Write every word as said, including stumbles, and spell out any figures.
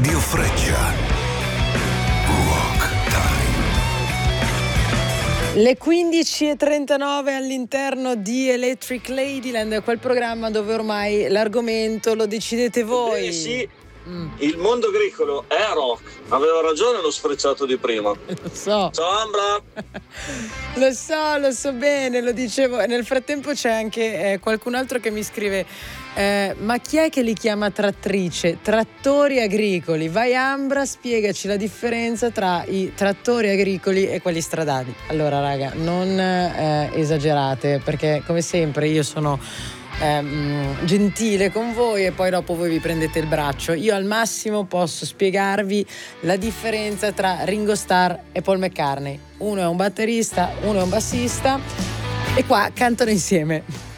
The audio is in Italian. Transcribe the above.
Radio Freccia. Rock Time. Le quindici e trentanove all'interno di Electric Ladyland, quel programma dove ormai l'argomento lo decidete voi. Eh sì, mm. Il mondo agricolo è rock. Aveva ragione lo sfrecciato di prima. Lo so. Ciao Ambra. Lo so, lo so bene, lo dicevo. Nel frattempo c'è anche eh, qualcun altro che mi scrive eh, ma chi è che li chiama trattrice? Trattori agricoli. Vai Ambra, spiegaci la differenza tra i trattori agricoli e quelli stradali. Allora raga, non eh, esagerate, perché come sempre io sono ehm, gentile con voi e poi dopo voi vi prendete il braccio. Io al massimo posso spiegarvi la differenza tra Ringo Starr e Paul McCartney. Uno è un batterista, uno è un bassista e qua cantano insieme.